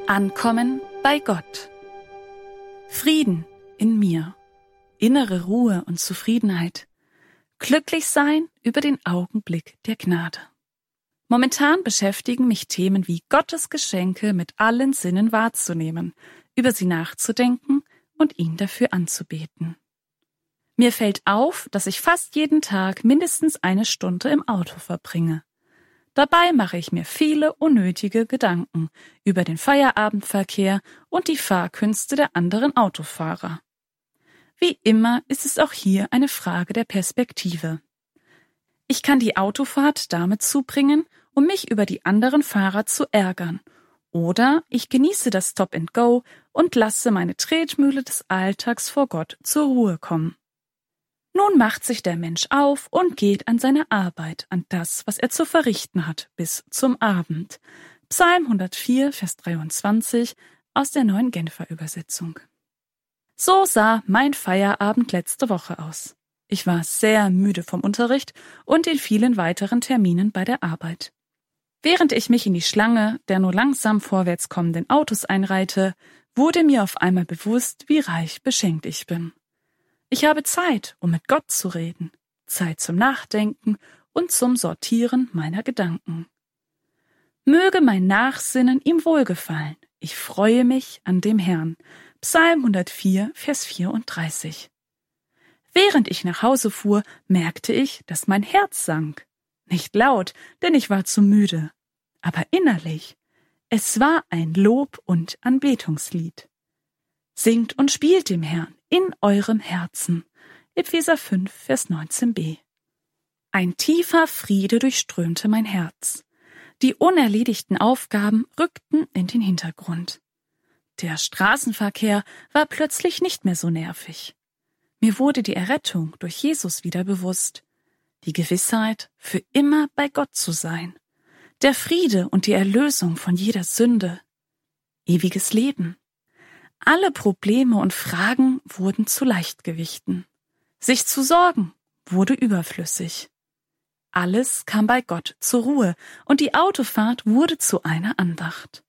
Ankommen bei Gott. Frieden in mir, innere Ruhe und Zufriedenheit, glücklich sein über den Augenblick der Gnade. Momentan beschäftigen mich Themen wie Gottes Geschenke mit allen Sinnen wahrzunehmen, über sie nachzudenken und ihn dafür anzubeten. Mir fällt auf, dass ich fast jeden Tag mindestens 1 Stunde im Auto verbringe. Dabei mache ich mir viele unnötige Gedanken über den Feierabendverkehr und die Fahrkünste der anderen Autofahrer. Wie immer ist es auch hier eine Frage der Perspektive. Ich kann die Autofahrt damit zubringen, um mich über die anderen Fahrer zu ärgern, oder ich genieße das Stop and Go und lasse meine Tretmühle des Alltags vor Gott zur Ruhe kommen. Nun macht sich der Mensch auf und geht an seine Arbeit, an das, was er zu verrichten hat, bis zum Abend. Psalm 104, Vers 23 aus der Neuen Genfer Übersetzung. So sah mein Feierabend letzte Woche aus. Ich war sehr müde vom Unterricht und den vielen weiteren Terminen bei der Arbeit. Während ich mich in die Schlange der nur langsam vorwärts kommenden Autos einreihte, wurde mir auf einmal bewusst, wie reich beschenkt ich bin. Ich habe Zeit, um mit Gott zu reden, Zeit zum Nachdenken und zum Sortieren meiner Gedanken. Möge mein Nachsinnen ihm wohlgefallen. Ich freue mich an dem Herrn. Psalm 104, Vers 34. Während ich nach Hause fuhr, merkte ich, dass mein Herz sank. Nicht laut, denn ich war zu müde, aber innerlich. Es war ein Lob- und Anbetungslied. Singt und spielt dem Herrn in eurem Herzen. Epheser 5, Vers 19b. Ein tiefer Friede durchströmte mein Herz. Die unerledigten Aufgaben rückten in den Hintergrund. Der Straßenverkehr war plötzlich nicht mehr so nervig. Mir wurde die Errettung durch Jesus wieder bewusst. Die Gewissheit, für immer bei Gott zu sein. Der Friede und die Erlösung von jeder Sünde. Ewiges Leben. Alle Probleme und Fragen wurden zu Leichtgewichten. Sich zu sorgen wurde überflüssig. Alles kam bei Gott zur Ruhe und die Autofahrt wurde zu einer Andacht.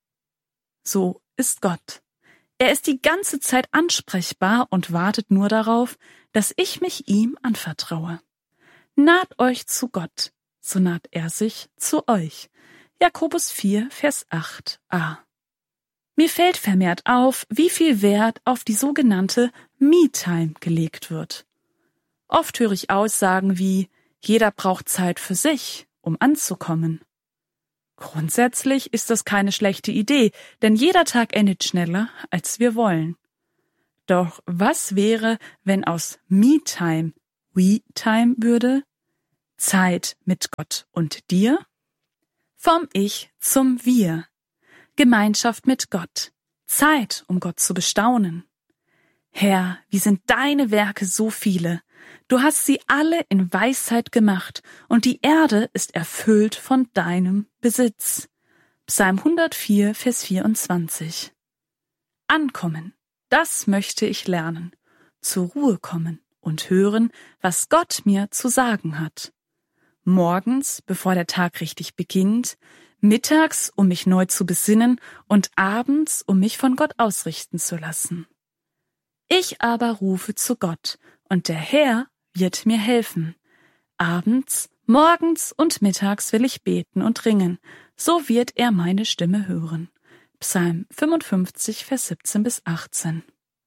So ist Gott. Er ist die ganze Zeit ansprechbar und wartet nur darauf, dass ich mich ihm anvertraue. Naht euch zu Gott, so naht er sich zu euch. Jakobus 4, Vers 8a. Mir fällt vermehrt auf, wie viel Wert auf die sogenannte Me-Time gelegt wird. Oft höre ich Aussagen wie, jeder braucht Zeit für sich, um anzukommen. Grundsätzlich ist das keine schlechte Idee, denn jeder Tag endet schneller, als wir wollen. Doch was wäre, wenn aus Me-Time We-Time würde? Zeit mit Gott und dir? Vom Ich zum Wir. Gemeinschaft mit Gott. Zeit, um Gott zu bestaunen. Herr, wie sind deine Werke so viele? Du hast sie alle in Weisheit gemacht und die Erde ist erfüllt von deinem Besitz. Psalm 104, Vers 24. Ankommen, das möchte ich lernen. Zur Ruhe kommen und hören, was Gott mir zu sagen hat. Morgens, bevor der Tag richtig beginnt, mittags, um mich neu zu besinnen und abends, um mich von Gott ausrichten zu lassen. Ich aber rufe zu Gott, und der Herr wird mir helfen. Abends, morgens und mittags will ich beten und ringen, so wird er meine Stimme hören. Psalm 55, Vers 17 bis 18.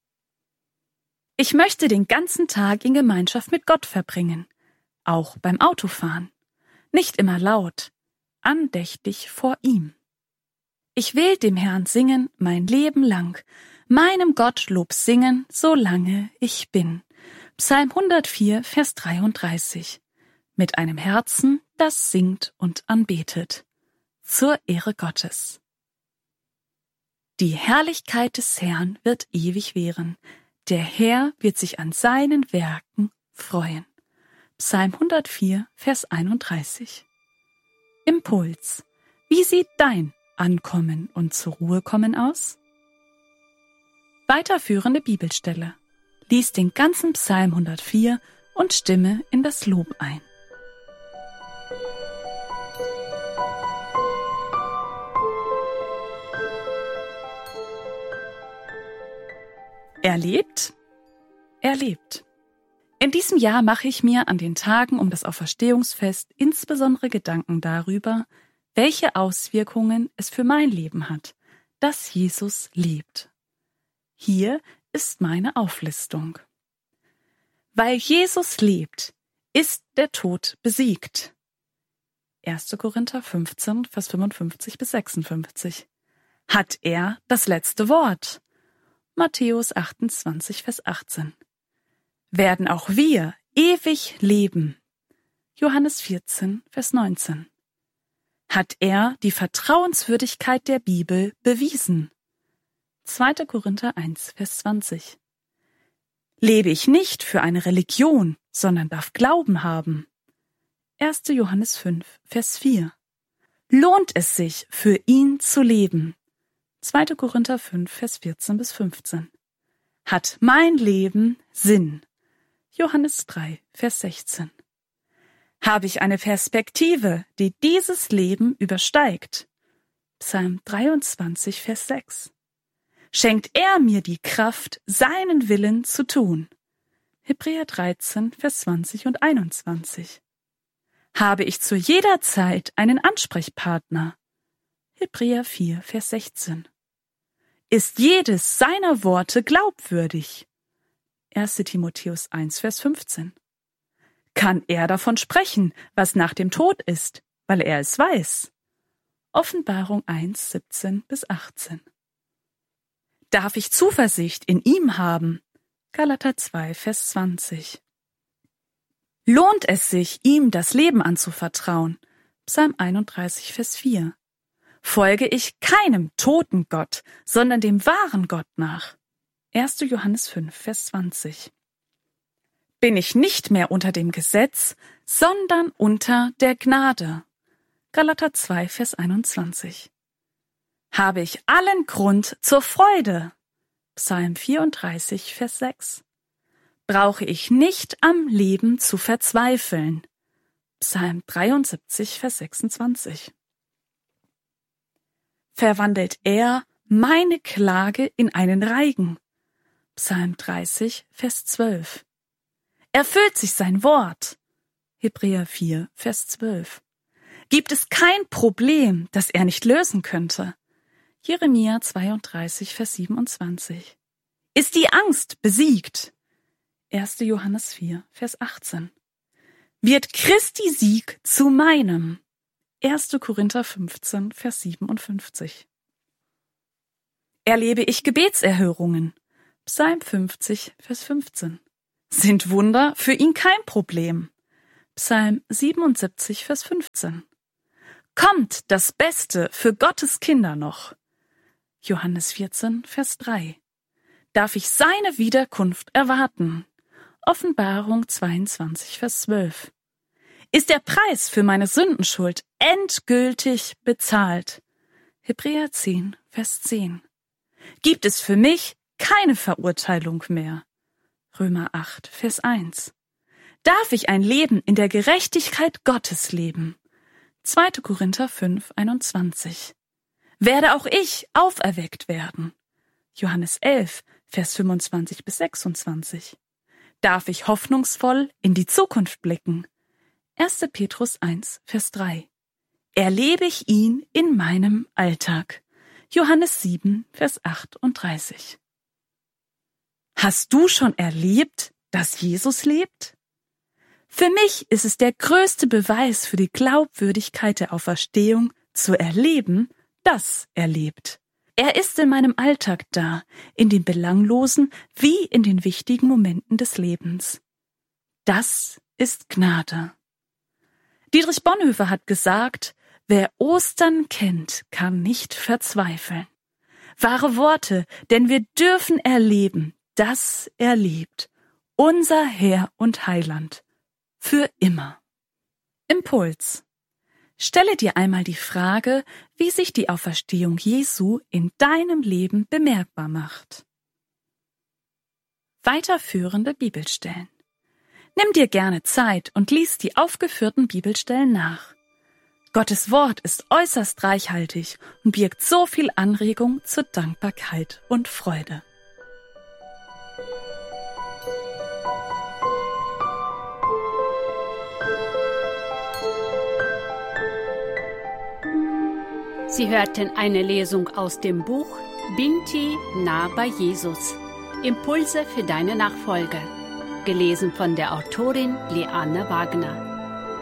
Ich möchte den ganzen Tag in Gemeinschaft mit Gott verbringen, auch beim Autofahren. Nicht immer laut, andächtig vor ihm. Ich will dem Herrn singen mein Leben lang, meinem Gott Lob singen, solange ich bin. Psalm 104, Vers 33. Mit einem Herzen, das singt und anbetet. Zur Ehre Gottes. Die Herrlichkeit des Herrn wird ewig währen. Der Herr wird sich an seinen Werken freuen. Psalm 104, Vers 31. Impuls. Wie sieht dein Ankommen und zur Ruhe kommen aus? Weiterführende Bibelstelle. Lies den ganzen Psalm 104 und stimme in das Lob ein. Er lebt. Er lebt. In diesem Jahr mache ich mir an den Tagen um das Auferstehungsfest insbesondere Gedanken darüber, welche Auswirkungen es für mein Leben hat, dass Jesus lebt. Hier ist meine Auflistung. Weil Jesus lebt, ist der Tod besiegt. 1. Korinther 15, Vers 55 bis 56. Hat er das letzte Wort? Matthäus 28, Vers 18. Werden auch wir ewig leben? Johannes 14, Vers 19. Hat er die Vertrauenswürdigkeit der Bibel bewiesen? 2. Korinther 1, Vers 20. Lebe ich nicht für eine Religion, sondern darf Glauben haben? 1. Johannes 5, Vers 4. Lohnt es sich, für ihn zu leben? 2. Korinther 5, Vers 14 bis 15. Hat mein Leben Sinn? Johannes 3, Vers 16. Habe ich eine Perspektive, die dieses Leben übersteigt? Psalm 23, Vers 6. Schenkt er mir die Kraft, seinen Willen zu tun? Hebräer 13, Vers 20 und 21. Habe ich zu jeder Zeit einen Ansprechpartner? Hebräer 4, Vers 16. Ist jedes seiner Worte glaubwürdig? 1. Timotheus 1, Vers 15. Kann er davon sprechen, was nach dem Tod ist, weil er es weiß? Offenbarung 1, 17 bis 18. Darf ich Zuversicht in ihm haben? Galater 2, Vers 20. Lohnt es sich, ihm das Leben anzuvertrauen? Psalm 31, Vers 4. Folge ich keinem toten Gott, sondern dem wahren Gott nach? 1. Johannes 5, Vers 20. Bin ich nicht mehr unter dem Gesetz, sondern unter der Gnade? Galater 2, Vers 21. Habe ich allen Grund zur Freude? Psalm 34, Vers 6. Brauche ich nicht am Leben zu verzweifeln? Psalm 73, Vers 26. Verwandelt er meine Klage in einen Reigen? Psalm 30, Vers 12. Erfüllt sich sein Wort? Hebräer 4, Vers 12. Gibt es kein Problem, das er nicht lösen könnte? Jeremia 32, Vers 27. Ist die Angst besiegt? 1. Johannes 4, Vers 18. Wird Christi Sieg zu meinem? 1. Korinther 15, Vers 57. Erlebe ich Gebetserhörungen? Psalm 50, Vers 15. Sind Wunder für ihn kein Problem? Psalm 77, Vers 15. Kommt das Beste für Gottes Kinder noch? Johannes 14, Vers 3. Darf ich seine Wiederkunft erwarten? Offenbarung 22, Vers 12. Ist der Preis für meine Sündenschuld endgültig bezahlt? Hebräer 10, Vers 10. Gibt es für mich keine Verurteilung mehr? Römer 8, Vers 1. Darf ich ein Leben in der Gerechtigkeit Gottes leben? 2. Korinther 5, 21. Werde auch ich auferweckt werden? Johannes 11, Vers 25 bis 26. Darf ich hoffnungsvoll in die Zukunft blicken? 1. Petrus 1, Vers 3. Erlebe ich ihn in meinem Alltag? Johannes 7, Vers 38. Hast du schon erlebt, dass Jesus lebt? Für mich ist es der größte Beweis für die Glaubwürdigkeit der Auferstehung, zu erleben, dass er lebt. Er ist in meinem Alltag da, in den belanglosen wie in den wichtigen Momenten des Lebens. Das ist Gnade. Dietrich Bonhoeffer hat gesagt, wer Ostern kennt, kann nicht verzweifeln. Wahre Worte, denn wir dürfen erleben, dass er lebt, unser Herr und Heiland, für immer. Impuls. Stelle dir einmal die Frage, wie sich die Auferstehung Jesu in deinem Leben bemerkbar macht. Weiterführende Bibelstellen. Nimm dir gerne Zeit und lies die aufgeführten Bibelstellen nach. Gottes Wort ist äußerst reichhaltig und birgt so viel Anregung zur Dankbarkeit und Freude. Sie hörten eine Lesung aus dem Buch Binti nah bei Jesus. Impulse für deine Nachfolge. Gelesen von der Autorin Liane Wagner.